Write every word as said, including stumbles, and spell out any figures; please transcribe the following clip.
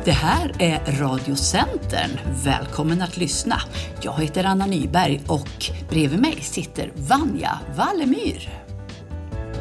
Det här är Radiocentern. Välkommen att lyssna. Jag heter Anna Nyberg och bredvid mig sitter Vanja Wallemyr.